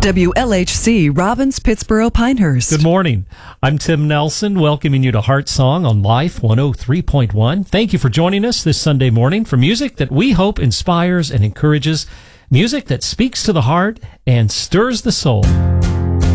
WLHC Robbins, Pittsboro, Pinehurst. Good morning. I'm Tim Nelson, welcoming you to Heart Song on Life 103.1. Thank you for joining us this Sunday morning for music that we hope inspires and encourages, music that speaks to the heart and stirs the soul.